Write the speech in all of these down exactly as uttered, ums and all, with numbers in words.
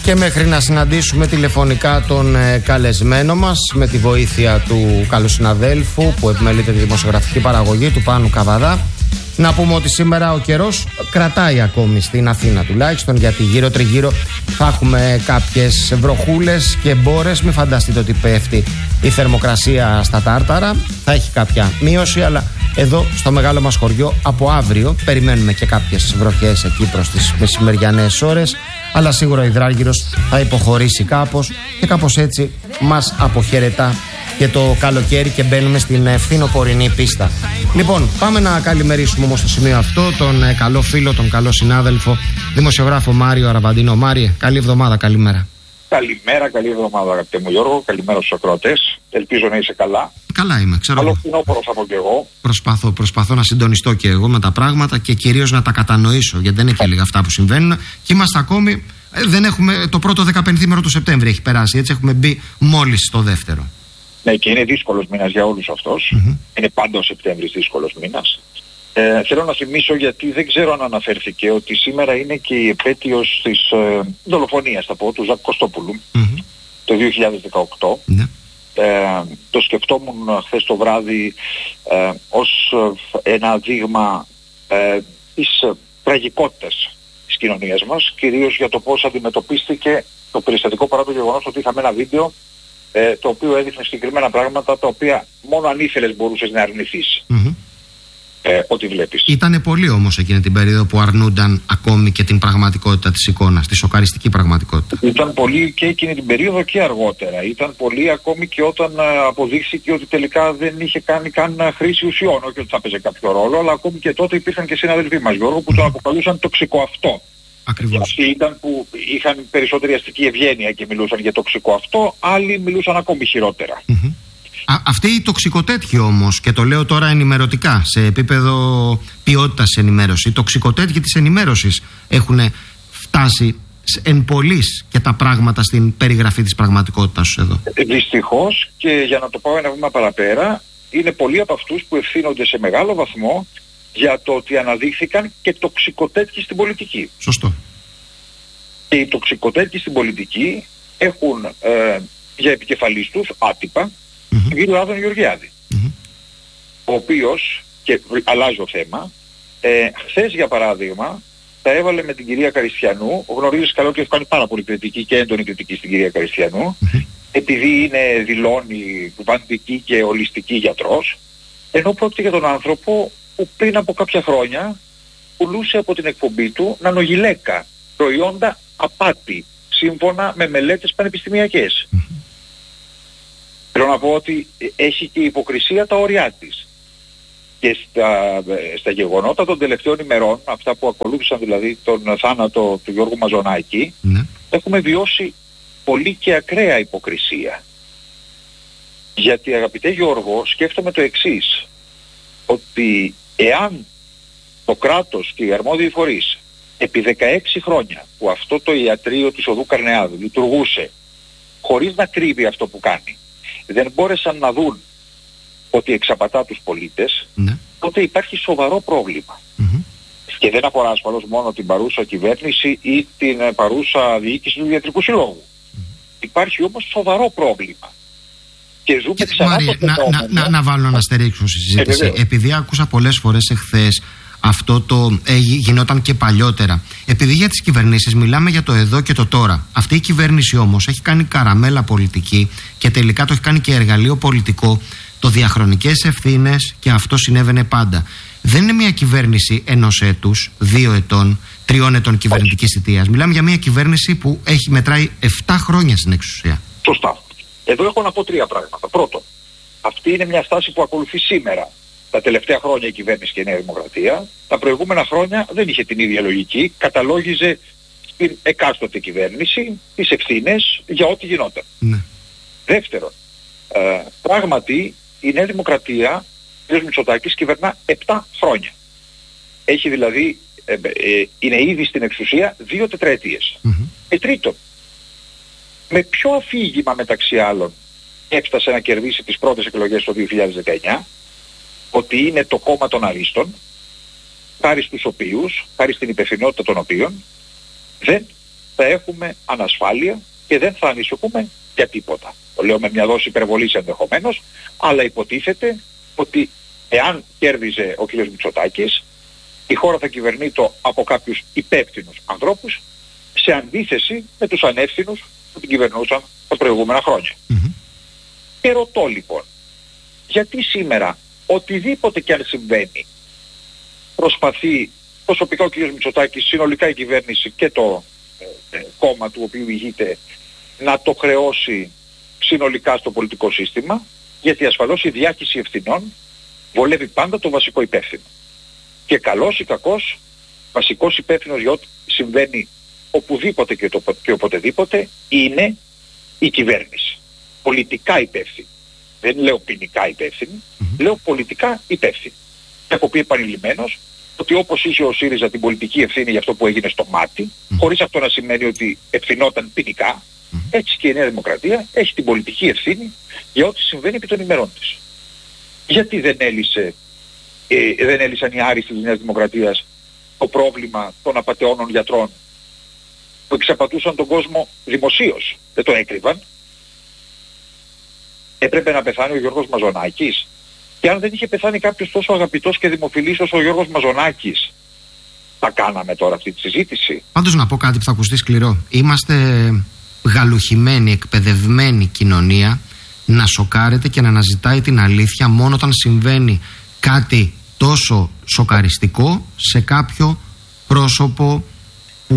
Και μέχρι να συναντήσουμε τηλεφωνικά τον ε, καλεσμένο μας, με τη βοήθεια του καλού συναδέλφου που επιμελείται τη δημοσιογραφική παραγωγή, του Πάνου Καβαδά, να πούμε ότι σήμερα ο καιρός κρατάει ακόμη στην Αθήνα τουλάχιστον, γιατί γύρω τριγύρω θα έχουμε κάποιες βροχούλες και μπόρες. Μην φανταστείτε ότι πέφτει η θερμοκρασία στα Τάρταρα, θα έχει κάποια μείωση, αλλά εδώ στο μεγάλο μας χωριό από αύριο περιμένουμε και κάποιες βροχές εκεί προς τις μεσημεριανές ώρες, αλλά σίγουρα ο υδράργυρος θα υποχωρήσει κάπως και κάπως έτσι μας αποχαιρετά και το καλοκαίρι και μπαίνουμε στην φθινοπορεινή πίστα. Λοιπόν, πάμε να καλημερίσουμε όμως στο σημείο αυτό τον ε, καλό φίλο, τον καλό συνάδελφο, δημοσιογράφο Μάριο Αραβαντίνο. Μάριε, καλή εβδομάδα, καλημέρα. Καλημέρα, καλή εβδομάδα αγαπητέ μου Γιώργο, καλημέρα στους ακροατές. Ελπίζω να είσαι καλά. Καλά είμαι, ξέρω. Καλό φθινόπωρο θα πω και εγώ. Προσπαθώ, προσπαθώ να συντονιστώ και εγώ με τα πράγματα και κυρίως να τα κατανοήσω, γιατί δεν είναι και λίγα αυτά που συμβαίνουν. Και είμαστε ακόμη, ε, δεν έχουμε, το πρώτο δεκαπενθήμερο του Σεπτέμβρη έχει περάσει, έτσι έχουμε μπει μόλις στο δεύτερο. Ναι, και είναι δύσκολος μήνας για όλους αυτός. Mm-hmm. Είναι πάντα ο Σεπτέμβρης δύσκολος μήνας. Ε, θέλω να θυμίσω, γιατί δεν ξέρω αν αναφέρθηκε, ότι σήμερα είναι και η επέτειος της ε, δολοφονίας, θα πω, του Ζακ Κωστόπουλου, mm-hmm. το δύο χιλιάδες δεκαοκτώ. Mm-hmm. Ε, το σκεφτόμουν χθες το βράδυ ε, ως ένα δείγμα ε, της τραγικότητας της κοινωνίας μας, κυρίως για το πώς αντιμετωπίστηκε το περιστατικό, παρά το γεγονός ότι είχαμε ένα βίντεο ε, το οποίο έδειχνε συγκεκριμένα πράγματα τα οποία μόνο αν ήθελες μπορούσες να αρνηθείς. Mm-hmm. Ε, ό,τι βλέπεις. Ήτανε πολλοί όμως εκείνη την περίοδο που αρνούνταν ακόμη και την πραγματικότητα της εικόνας, τη σοκαριστική πραγματικότητα. Ήταν πολλοί και εκείνη την περίοδο και αργότερα. Ήταν πολλοί ακόμη και όταν α, αποδείχθηκε ότι τελικά δεν είχε κάνει καν χρήση ουσιών, όχι ότι θα παίζει κάποιο ρόλο, αλλά ακόμη και τότε υπήρχαν και συναδελφοί μας, Γιώργο, που mm. το αποκαλούσαν τοξικό αυτό. Ακριβώς. Αυτοί ήταν που είχαν περισσότερη αστική ευγένεια και μιλούσαν για τοξικό αυτό, άλλοι μιλούσαν ακόμη χειρότερα. Mm-hmm. Α, αυτοί οι τοξικοτέτοιοι όμως, και το λέω τώρα ενημερωτικά, σε επίπεδο ποιότητας ενημέρωση, οι τοξικοτέτοιοι της ενημέρωσης έχουν φτάσει εν πολλοίς και τα πράγματα στην περιγραφή της πραγματικότητας σου εδώ. Δυστυχώς, και για να το πάω ένα βήμα παραπέρα, είναι πολλοί από αυτούς που ευθύνονται σε μεγάλο βαθμό για το ότι αναδείχθηκαν και τοξικοτέτοιοι στην πολιτική. Σωστό. Και οι τοξικοτέτοιοι στην πολιτική έχουν ε, για επικεφαλής τους άτυπα Mm-hmm. τον κύριο Άδωνη Γεωργιάδη, mm-hmm. ο οποίος, και αλλάζω θέμα, ε, χθες για παράδειγμα τα έβαλε με την κυρία Καριστιανού. Γνωρίζεις καλά ότι έχει κάνει πάρα πολύ κριτική και έντονη κριτική στην κυρία Καριστιανού, mm-hmm. επειδή είναι δηλώνει κουβαντική και ολιστική γιατρός, ενώ πρόκειται για τον άνθρωπο που πριν από κάποια χρόνια πουλούσε από την εκπομπή του νανογυλαίκα, προϊόντα απάτη, σύμφωνα με μελέτες πανεπιστημιακές. Mm-hmm. Θέλω να πω ότι έχει και η υποκρισία τα όρια της. Και στα, στα γεγονότα των τελευταίων ημερών, αυτά που ακολούθησαν δηλαδή τον θάνατο του Γιώργου Μαζονάκη, ναι. έχουμε βιώσει πολύ και ακραία υποκρισία. Γιατί αγαπητέ Γιώργο, σκέφτομαι το εξής, ότι εάν το κράτος και οι αρμόδιοι φορείς επί δεκαέξι χρόνια που αυτό το ιατρείο της Οδού Καρνεάδου λειτουργούσε χωρίς να κρύβει αυτό που κάνει, δεν μπόρεσαν να δουν ότι εξαπατά τους πολίτες, ναι. τότε υπάρχει σοβαρό πρόβλημα. Mm-hmm. Και δεν αφορά ασφαλώς μόνο την παρούσα κυβέρνηση ή την παρούσα διοίκηση του Ιατρικού Συλλόγου. Mm-hmm. Υπάρχει όμως σοβαρό πρόβλημα. Και ζούμε και ξανά Μάρια, το να, φαινόμενο. Να, να, να βάλω να στερήξω στη συζήτηση. Ε, Επειδή άκουσα πολλές φορές εχθές αυτό το ε, γινόταν και παλιότερα. Επειδή για τις κυβερνήσεις μιλάμε για το εδώ και το τώρα. Αυτή η κυβέρνηση όμως έχει κάνει καραμέλα πολιτική και τελικά το έχει κάνει και εργαλείο πολιτικό, το διαχρονικές ευθύνες, και αυτό συνέβαινε πάντα. Δεν είναι μια κυβέρνηση ενός έτους, δύο ετών, τριών ετών κυβερνητικής θητείας. Μιλάμε για μια κυβέρνηση που έχει μετράει επτά χρόνια στην εξουσία. Σωστά. Εδώ έχω να πω τρία πράγματα. Πρώτον, αυτή είναι μια στάση που ακολουθεί σήμερα. Τα τελευταία χρόνια η κυβέρνηση και η Νέα Δημοκρατία, τα προηγούμενα χρόνια δεν είχε την ίδια λογική, καταλόγιζε στην εκάστοτε κυβέρνηση τις ευθύνες για ό,τι γινόταν. Ναι. Δεύτερον, ε, πράγματι η Νέα Δημοκρατία, ο κ. Μητσοτάκης, κυβερνά επτά χρόνια. Έχει δηλαδή, ε, ε, είναι ήδη στην εξουσία δύο τετραετίες. Mm-hmm. Και τρίτον, με ποιο αφήγημα μεταξύ άλλων έφτασε να κερδίσει τις πρώτες εκλογές το δύο χιλιάδες δεκαεννιά, ότι είναι το κόμμα των αρίστων, χάρη στους οποίους, χάρη στην υπευθυνότητα των οποίων, δεν θα έχουμε ανασφάλεια και δεν θα ανησυχούμε για τίποτα. Το λέω με μια δόση υπερβολής ενδεχομένως, αλλά υποτίθεται ότι εάν κέρδιζε ο κ. Μητσοτάκης, η χώρα θα κυβερνείται από κάποιους υπεύθυνους ανθρώπους, σε αντίθεση με τους ανεύθυνους που την κυβερνούσαν τα προηγούμενα χρόνια. Mm-hmm. Και ρωτώ λοιπόν, γιατί σήμερα οτιδήποτε και αν συμβαίνει προσπαθεί προσωπικά ο κ. Μητσοτάκης, συνολικά η κυβέρνηση και το ε, ε, κόμμα του οποίου ηγείται, να το χρεώσει συνολικά στο πολιτικό σύστημα, γιατί ασφαλώς η διάχυση ευθυνών βολεύει πάντα το βασικό υπεύθυνο. Και καλός ή κακός, βασικός υπεύθυνος για ό,τι συμβαίνει οπουδήποτε και, το, και οποτεδήποτε είναι η κυβέρνηση. Πολιτικά υπεύθυνη. Δεν λέω ποινικά υπεύθυνη, mm-hmm. λέω πολιτικά υπεύθυνη. Έχω πει επανειλημμένος ότι όπως είχε ο ΣΥΡΙΖΑ την πολιτική ευθύνη για αυτό που έγινε στο μάτι, mm-hmm. χωρίς αυτό να σημαίνει ότι ευθυνόταν ποινικά, mm-hmm. έτσι και η Νέα Δημοκρατία έχει την πολιτική ευθύνη για ό,τι συμβαίνει επί των ημερών της. Γιατί δεν έλυσε, ε, δεν έλυσαν οι άριστοι της Νέας Δημοκρατίας το πρόβλημα των απατεώνων γιατρών που εξαπατούσαν τον κόσμο δημοσίως, δεν το έκρυβαν? Έπρεπε να πεθάνει ο Γιώργος Μαζονάκης? Και αν δεν είχε πεθάνει κάποιος τόσο αγαπητός και δημοφιλής όσο ο Γιώργος Μαζονάκης, θα κάναμε τώρα αυτή τη συζήτηση? Πάντως να πω κάτι που θα ακουστεί σκληρό. Είμαστε γαλουχημένη, εκπαιδευμένη κοινωνία να σοκάρεται και να αναζητάει την αλήθεια μόνο όταν συμβαίνει κάτι τόσο σοκαριστικό σε κάποιο πρόσωπο που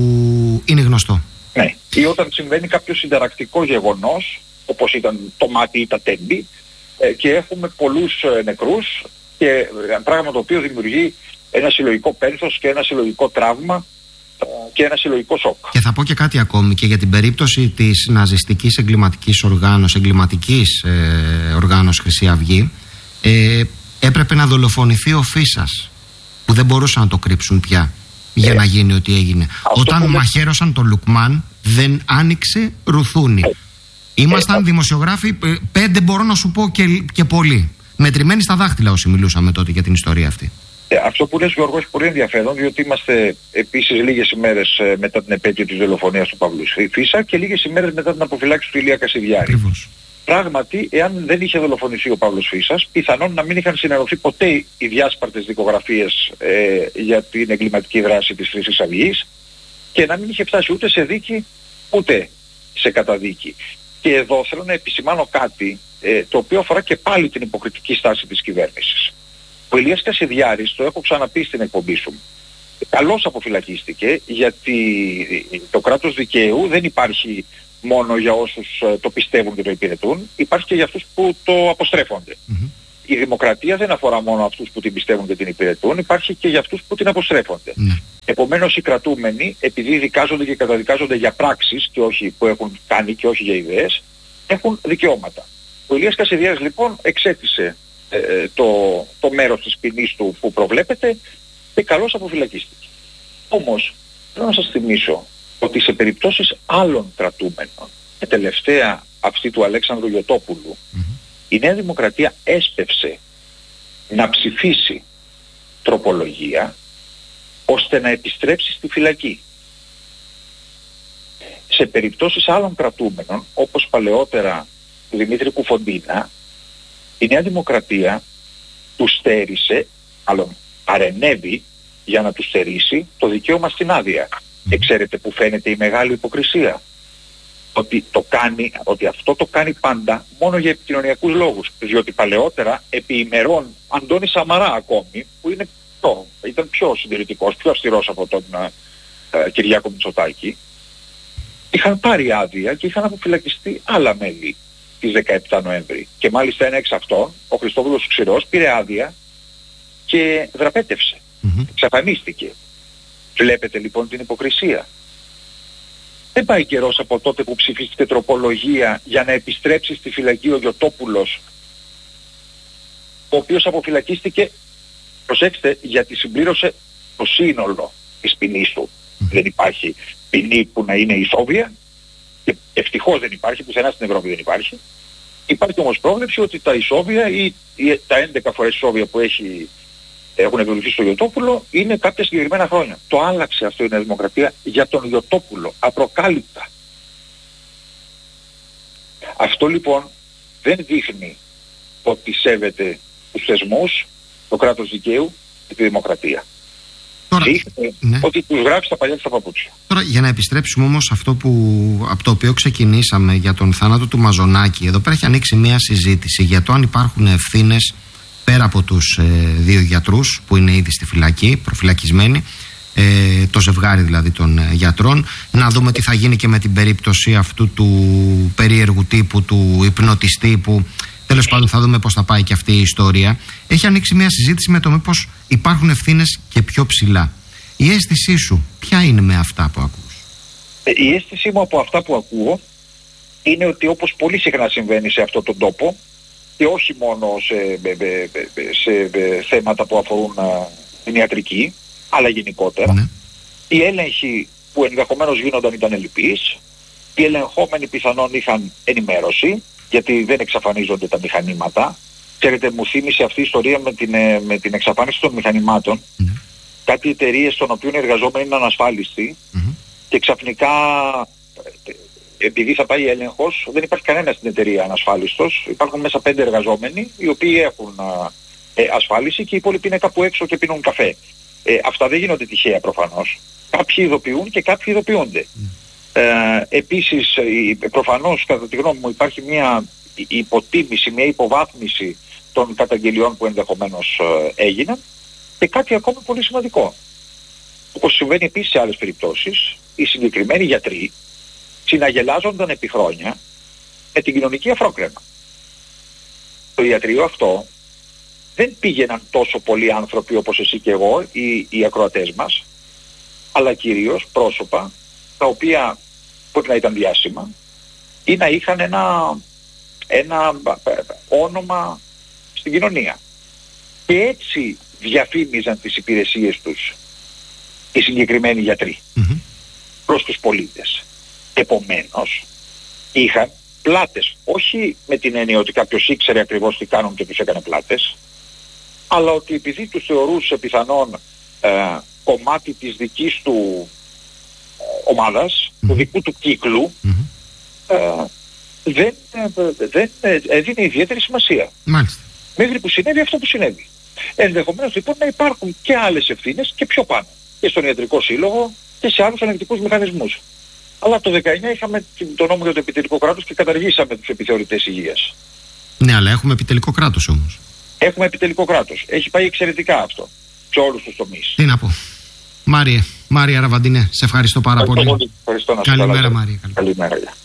είναι γνωστό. Ναι, ή όταν συμβαίνει κάποιο συνταρακτικό γεγονός, όπως ήταν το μάτι ή τα τέμπη, και έχουμε πολλούς νεκρούς, και πράγμα το οποίο δημιουργεί ένα συλλογικό πένθος και ένα συλλογικό τραύμα και ένα συλλογικό σοκ. Και θα πω και κάτι ακόμη και για την περίπτωση της ναζιστικής εγκληματικής οργάνωσης, εγκληματικής ε, οργάνωσης Χρυσή Αυγή. Ε, έπρεπε να δολοφονηθεί ο Φίσας, που δεν μπορούσαν να το κρύψουν πια για ε, να γίνει ό,τι έγινε. Όταν μαχαίρωσαν με... τον Λουκμάν, δεν άνοιξε ρουθούνι. Ε, Ήμασταν ε, δημοσιογράφοι, πέντε μπορώ να σου πω και, και πολλοί. Μετρημένοι στα δάχτυλα όσοι μιλούσαμε τότε για την ιστορία αυτή. Ε, αυτό που λες, Γιώργο, έχει πολύ ενδιαφέρον, διότι είμαστε επίσης λίγες ημέρες ε, μετά την επέτειο της δολοφονίας του Παύλου Φίσα και λίγες ημέρες μετά την αποφυλάξη του Ηλία Κασιδιάρη. Ακριβώς. Πράγματι, εάν δεν είχε δολοφονηθεί ο Παύλος Φίσας, πιθανόν να μην είχαν συνενωθεί ποτέ οι διάσπαρτες δικογραφίες ε, για την εγκληματική δράση της Χρυσής Αυγής και να μην είχε φτάσει ούτε σε δίκη ούτε σε καταδίκη. Και εδώ θέλω να επισημάνω κάτι ε, το οποίο αφορά και πάλι την υποκριτική στάση της κυβέρνησης. Ο Ηλίας Κασιδιάρης, το έχω ξαναπεί στην εκπομπή σου, καλώς αποφυλακίστηκε, γιατί το κράτος δικαίου δεν υπάρχει μόνο για όσους το πιστεύουν και το υπηρετούν, υπάρχει και για αυτούς που το αποστρέφονται. Mm-hmm. Η δημοκρατία δεν αφορά μόνο αυτούς που την πιστεύουν και την υπηρετούν, υπάρχει και για αυτούς που την αποστρέφονται. Mm-hmm. Επομένως οι κρατούμενοι, επειδή δικάζονται και καταδικάζονται για πράξεις και όχι που έχουν κάνει και όχι για ιδέες, έχουν δικαιώματα. Ο Ηλίας Κασιδιάρης λοιπόν εξέτησε ε, το, το μέρος της ποινής του που προβλέπεται και καλώς αποφυλακίστηκε. Όμως θέλω να σας θυμίσω ότι σε περιπτώσεις άλλων κρατούμενων, και τελευταία αυτή του Αλέξανδρου Γιωτόπουλου, mm-hmm. η Νέα Δημοκρατία έσπευσε να ψηφίσει τροπολογία ώστε να επιστρέψει στη φυλακή. Σε περιπτώσεις άλλων κρατούμενων, όπως παλαιότερα του Δημήτρη Κουφοντίνα, η Νέα Δημοκρατία του στέρισε, μάλλον παρενέβη για να του στερήσει το δικαίωμα στην άδεια. Και ξέρετε που φαίνεται η μεγάλη υποκρισία? Ότι, το κάνει, ότι αυτό το κάνει πάντα μόνο για επικοινωνιακούς λόγους. Διότι παλαιότερα, επί ημερών, Αντώνη Σαμαρά ακόμη, που είναι πιο, ήταν πιο συντηρητικός, πιο αυστηρός από τον ε, Κυριάκο Μητσοτάκη, είχαν πάρει άδεια και είχαν αποφυλακιστεί άλλα μέλη της δεκαεπτά Νοέμβρη. Και μάλιστα ένα εξ αυτών, ο Χριστόβουλος Ξηρός, πήρε άδεια και δραπέτευσε. Mm-hmm. Εξαφανίστηκε. Βλέπετε λοιπόν την υποκρισία. Δεν πάει καιρός από τότε που ψηφίστηκε τροπολογία για να επιστρέψει στη φυλακή ο Γιωτόπουλος, ο οποίος αποφυλακίστηκε, προσέξτε, γιατί συμπλήρωσε το σύνολο της ποινής του. Mm. Δεν υπάρχει ποινή που να είναι ισόβια, και ευτυχώς δεν υπάρχει, πουθενά στην Ευρώπη δεν υπάρχει. Υπάρχει όμως πρόβλεψη ότι τα ισόβια ή, ή τα έντεκα φορές ισόβια που έχει έχουν επιβληθεί στο Ιωτόπουλο είναι κάποια συγκεκριμένα χρόνια. Το άλλαξε αυτό η Νέα Δημοκρατία για τον Ιωτόπουλο, απροκάλυπτα. Αυτό λοιπόν δεν δείχνει ότι σέβεται τους θεσμούς, το κράτος δικαίου και τη δημοκρατία. Τώρα, δείχνει ναι. ότι τους γράφει στα παλιά της τα παπούτσια. Τώρα, για να επιστρέψουμε όμως αυτό που, από το οποίο ξεκινήσαμε για τον θάνατο του Μαζονάκη, εδώ πέρα έχει ανοίξει μια συζήτηση για το αν υπάρχουν ευθύνες πέρα από τους ε, δύο γιατρούς που είναι ήδη στη φυλακή, προφυλακισμένοι, ε, το ζευγάρι δηλαδή των ε, γιατρών, να δούμε τι θα γίνει και με την περίπτωση αυτού του περίεργου τύπου, του υπνοτιστή που τέλος πάντων θα δούμε πώς θα πάει και αυτή η ιστορία. Έχει ανοίξει μια συζήτηση με το μήπως υπάρχουν ευθύνες και πιο ψηλά. Η αίσθησή σου ποια είναι με αυτά που ακούς? Ε, η αίσθησή μου από αυτά που ακούω είναι ότι όπως πολύ συχνά συμβαίνει σε αυτόν τον τόπο και όχι μόνο σε, σε, σε θέματα που αφορούν α, την ιατρική, αλλά γενικότερα, ναι. Οι έλεγχοι που ενδεχομένως γίνονταν ήταν ελλειπείς, οι ελεγχόμενοι πιθανόν είχαν ενημέρωση, γιατί δεν εξαφανίζονται τα μηχανήματα. Ξέρετε, μου θύμισε αυτή η ιστορία με την, με την εξαφάνιση των μηχανημάτων. Mm-hmm. Κάτι εταιρείες των οποίων οι εργαζόμενοι είναι ανασφάλιστοι mm-hmm. και ξαφνικά, επειδή θα πάει έλεγχος, δεν υπάρχει κανένα στην εταιρεία ανασφάλιστος. Υπάρχουν μέσα πέντε εργαζόμενοι οι οποίοι έχουν ε, ασφάλιση και οι υπόλοιποι είναι κάπου έξω και πίνουν καφέ. Ε, αυτά δεν γίνονται τυχαία προφανώς. Κάποιοι ειδοποιούν και κάποιοι ειδοποιούνται. Mm. Ε, επίσης, προφανώς κατά τη γνώμη μου υπάρχει μια υποτίμηση, μια υποβάθμιση των καταγγελιών που ενδεχομένως ε, έγιναν και κάτι ακόμη πολύ σημαντικό. Όπως συμβαίνει επίσης σε άλλες περιπτώσεις, οι συγκεκριμένοι γιατροί συναγελάζονταν επί χρόνια με την κοινωνική αφρόκρεμα. Το ιατρείο αυτό δεν πήγαιναν τόσο πολλοί άνθρωποι όπως εσύ και εγώ, οι, οι ακροατές μας, αλλά κυρίως πρόσωπα τα οποία μπορεί να ήταν διάσημα ή να είχαν ένα, ένα όνομα στην κοινωνία. Και έτσι διαφήμιζαν τις υπηρεσίες τους οι συγκεκριμένοι γιατροί mm-hmm. προς τους πολίτες. Επομένως, είχαν πλάτες, όχι με την έννοια ότι κάποιος ήξερε ακριβώς τι κάνουν και τους έκανε πλάτες, αλλά ότι επειδή τους θεωρούσε πιθανόν ε, κομμάτι της δικής του ε, ομάδας, mm-hmm. του δικού του κύκλου, mm-hmm. ε, δεν, ε, δεν ε, έδινε ιδιαίτερη σημασία. Μάλιστα. Μέχρι που συνέβη αυτό που συνέβη. Ενδεχομένως λοιπόν να υπάρχουν και άλλες ευθύνες και πιο πάνω. Και στον Ιατρικό Σύλλογο και σε άλλους ελεγκτικούς μηχανισμούς. Αλλά το δεκαεννιά είχαμε τον νόμο για το επιτελικό κράτος και καταργήσαμε τους επιθεωρητές υγείας. Ναι, αλλά έχουμε επιτελικό κράτος όμως. Έχουμε επιτελικό κράτος. Έχει πάει εξαιρετικά αυτό σε όλους τους τομείς. Τι να πω. Μάριε, Μάρια Ραβαντινέ, σε ευχαριστώ πάρα ευχαριστώ πολύ. πολύ. Ευχαριστώ, να Καλημέρα, Μάρια. Καλημέρα.